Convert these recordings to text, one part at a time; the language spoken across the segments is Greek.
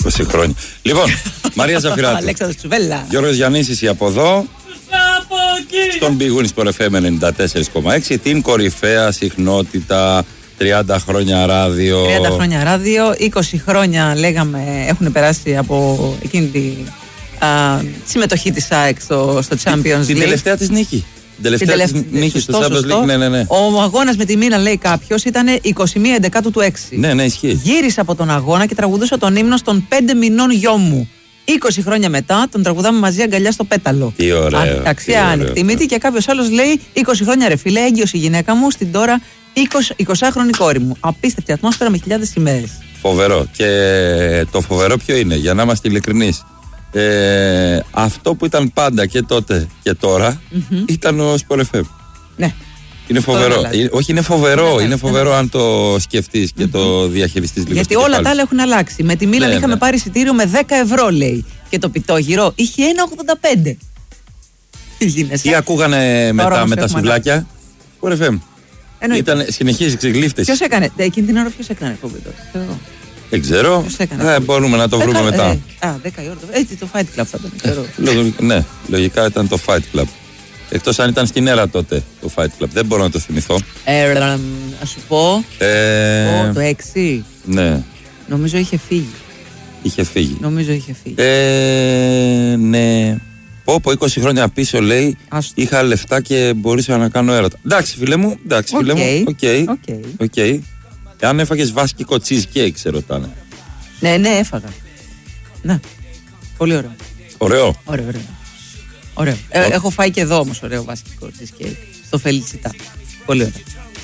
20 χρόνια. Λοιπόν, Μαρία Ζαφυράτη. Αλέξανδρος Τσουβέλλα. Γιώργος Γιαννήσης από εδώ. Στον Big Win Sport FM 94,6. Την κορυφαία συχνότητα. 30 χρόνια ράδιο. 30 χρόνια ράδιο. 20 χρόνια λέγαμε έχουν περάσει από εκείνη τη συμμετοχή της ΑΕΚ στο Champions League. Την τελευταία της νίκη. Την τελευταία νίκη στο Champions League. Ναι. Ο αγώνας με τη Μίλαν, λέει κάποιος, ήταν 21 Εντεκάτου του 6. Ναι, ισχύει. Γύρισα από τον αγώνα και τραγουδούσα τον ύμνο στον 5 μηνών γιο μου. 20 χρόνια μετά τον τραγουδάμε μαζί αγκαλιά στο πέταλο. Τι ωραίο. Αξία ανεκτήμητη. Και κάποιος άλλος λέει 20 χρόνια ρε φίλε, έγκυος η γυναίκα μου, στην τώρα 20χρονη κόρη μου. Απίστευτη ατμόσφαιρα με χιλιάδες σημαίες. Φοβερό. Και το φοβερό ποιο είναι, για να είμαστε ειλικρινείς. Αυτό που ήταν πάντα και τότε και τώρα ήταν ο Sport FM. Ναι. Είναι φοβερό. Όχι, είναι φοβερό. Είναι φοβερό αν το σκεφτείς και το διαχειριστείς λίγο. Γιατί όλα τα άλλα έχουν αλλάξει. Με τη Μίλαν είχαμε πάρει εισιτήριο με 10 ευρώ, λέει. Και το πιτόγυρο είχε 1,85. Τι ακούγανε μετά με τα σουβλάκια? Sport FM. Συνεχίζει ξεγλύφτες. Ποιος έκανε? Εκείνη την ώρα ποιος έκανε εκπομπή τότε? Δεν ξέρω. Μπορούμε να το βρούμε μετά. 10 η ώρα. Έτσι το Fight Club θα ήταν. Ναι, λογικά ήταν το Fight Club. Εκτός αν ήταν στην αίρα τότε το Fight Club. Δεν μπορώ να το θυμηθώ. Ας σου πω. Το 6. Ναι. Νομίζω είχε φύγει. Νομίζω είχε φύγει. Ναι. Πω 20 χρόνια πίσω, λέει, είχα λεφτά και μπορούσα να κάνω έρωτα. Εντάξει φίλε μου. Οκ. Αν έφαγες βάσκικο cheesecake, σε ρωτάνε. Ναι, έφαγα. Ναι. Πολύ ωραίο. Ωραίο. Έχω φάει και εδώ όμως ωραίο βάσκικο cheesecake. Στο Φελιτσιτά. Πολύ ωραίο.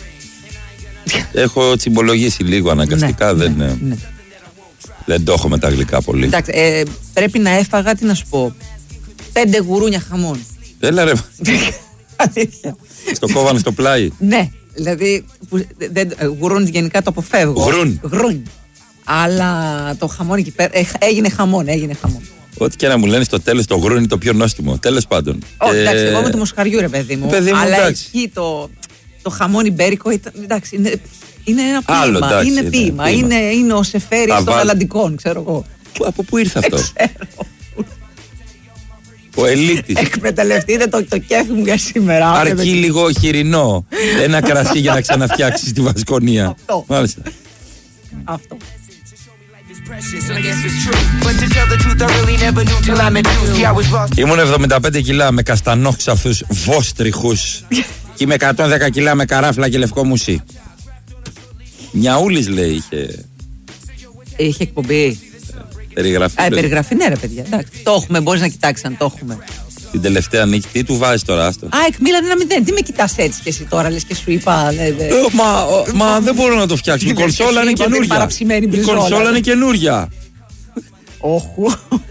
Έχω τσιμπολογήσει λίγο αναγκαστικά. Δεν το έχω με τα γλυκά πολύ. Εντάξει, πρέπει να έφαγα, τι να σου πω, 5 γουρούνια χαμόν. Έλα ρε. Στο κόβανε στο πλάι. Ναι. Δηλαδή, γουρούν γενικά το αποφεύγω. Γρούν. Αλλά το χαμόν εκεί πέρα έγινε χαμόν. Ό,τι και να μου λένε στο τέλος, το γρούν είναι το πιο νόστιμο. Τέλος πάντων. Εντάξει, εγώ με το μοσχαριού, ρε παιδί μου. Αλλά εκεί το χαμόν ιμπέρικο, εντάξει, είναι ένα ποίημα. Είναι ποίημα. Είναι ο Σεφέρης των Αλλαντικών, ξέρω εγώ. Από πού ήρθε αυτό? Ο ελίτης. Εκμεταλλευτείτε το κέφι μου για σήμερα. Αρκεί λίγο χοιρινό. Ένα κρασί για να ξαναφτιάξεις τη Βασκονία. Αυτό. Μάλιστα. Αυτό. Ήμουν 75 κιλά με καστανόξαφθους βόστριχους και με 110 κιλά με καράφλα και λευκό μουσί. Νιαούλης, λέει, είχε. Είχε εκπομπή. Περιγραφή. Περιγραφή, ναι, ρε παιδιά. Εντάξει. Το έχουμε, μπορείς να κοιτάξεις αν το έχουμε. Την τελευταία νίκη, τι του βάζεις τώρα, άστο? Μίλαν 1-0. Τι με κοιτάς έτσι και εσύ τώρα, λες και σου είπα. Μα δεν μπορώ να το φτιάξω. Η κονσόλα είναι καινούρια. Η κονσόλα είναι καινούρια. Όχου.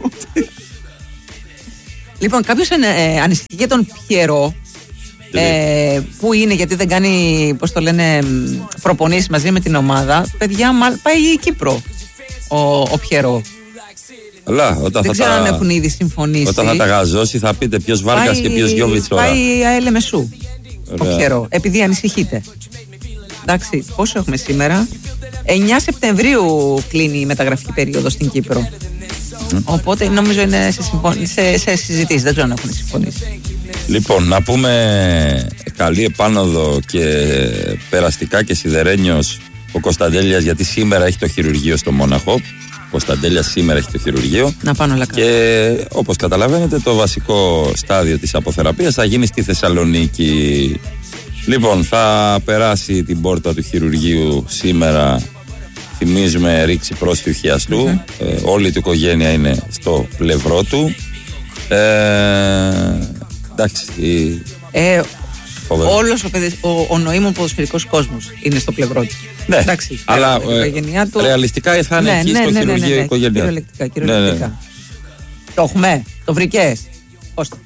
Λοιπόν, κάποιος ανησυχεί για τον Πιερό. Πού είναι, γιατί δεν κάνει, πώς το λένε, προπονήσεις μαζί με την ομάδα. Παιδιά, πάει η Κύπρο ο Πιερό. Αλλά, δεν ξέρω αν έχουν ήδη συμφωνήσει. Όταν θα τα γαζώσει θα πείτε ποιος Βάρκας και ποιος Γιώβιτς τώρα. Πάει η ΑΕΛ Μεσού ο Πιερό, επειδή ανησυχείτε. Εντάξει, πόσο έχουμε σήμερα? 9 Σεπτεμβρίου κλείνει η μεταγραφική περίοδος στην Κύπρο. Οπότε νομίζω είναι σε συζητήσεις, δεν ξέρω αν έχουν συμφωνήσει. Λοιπόν, να πούμε καλή επάνωδο και περαστικά και σιδερένιος ο Κωνσταντέλιας, γιατί σήμερα έχει το χειρουργείο στο Μόναχο. Ο Κωνσταντέλιας σήμερα έχει το χειρουργείο. Να πάνε όλα καλά. Και όπως καταλαβαίνετε, το βασικό στάδιο της αποθεραπείας θα γίνει στη Θεσσαλονίκη. Λοιπόν, θα περάσει την πόρτα του χειρουργείου σήμερα. Θυμίζουμε ρήξη πρόσφυγου χιαστού. Όλη η του οικογένεια είναι στο πλευρό του. Εντάξει. Όλος ο νοήμων ποδοσφαιρικός κόσμος είναι στο πλευρό του. Ναι, εντάξει, αλλά ρεαλιστικά θα είναι εκεί στο χειρουργείο οικογένεια. Κυριολεκτικά. Το έχουμε, το βρήκες. Πώς το.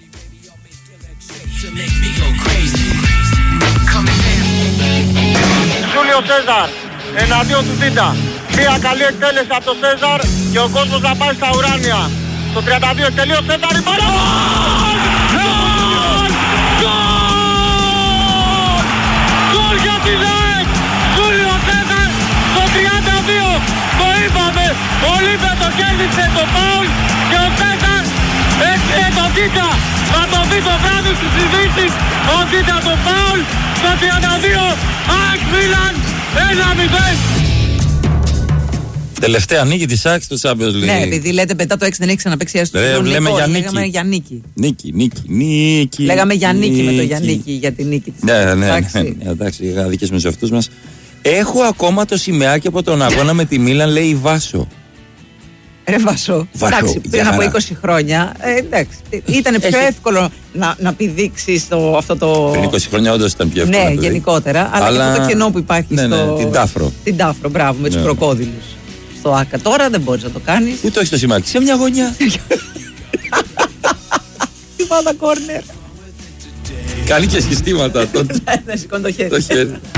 Ζούλιο Σέζαρ, εναντίον του Τίτα. Μία καλή εκτέλεση από τον Σέζαρ και ο κόσμος να πάει στα ουράνια. Στο 32 τελείω Σέζαρ, η μπάλα. Γκολ για την ΑΕΚ. Ζούλιο Σέζαρ στο 32. Το είπαμε. Ο Λίβε το κέρδισε το φάουλ και ο Πέταρ έφυγε τον Κίκα. Θα το δει το βράδυ στις ειδήσεις. Ο Κίκα το φάουλ στο 32. ΑΕΚ Μίλαν 1-0. Τελευταία νίκη της ΑΕΚ στο Champions League. Ναι, επειδή λέτε μετά το 6 δεν έχει ξαναπαίξει στο λέμε για νίκη. Λέγαμε για νίκη. Νίκη. Λέγαμε για νίκη με το Γιαννίκη, για τη νίκη της. Ναι, εντάξει, αδικές με τους εαυτούς μας. Έχω ακόμα το σημαίακι από τον αγώνα με τη Μίλαν, λέει Βάσο. Ρε Βάσο, εντάξει, πριν από 20 χρόνια, εντάξει, ήταν πιο εύκολο να πηδήξεις αυτό το... Πριν 20 χρόνια όντως ήταν πιο εύκολο. Ναι, γενικότερα, αλλά και αυτό το κενό που υπάρχει την Τάφρο. Την Τάφρο, μπράβο, με τους κροκόδιλους. Στο ΆΚΑ τώρα δεν μπορείς να το κάνεις. Πού το έχεις το σημαίακι, σε μια γωνιά. Τι πάντα κόρνερ. Κάνει και συστήματα τότε. Να σηκώνει το χέρι.